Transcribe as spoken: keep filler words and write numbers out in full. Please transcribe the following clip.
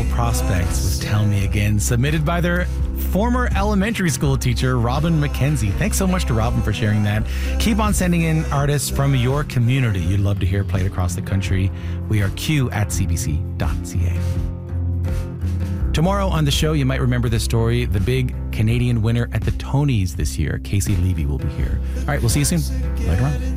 Musical Prospects with Tell Me Again, submitted by their former elementary school teacher, Robin McKenzie. Thanks so much to Robin for sharing that. Keep on sending in artists from your community you'd love to hear played across the country. We are q at c b c dot c a. Tomorrow on the show, you might remember this story. The big Canadian winner at the Tonys this year, Casey Levy, will be here. All right, we'll see you soon. Later on.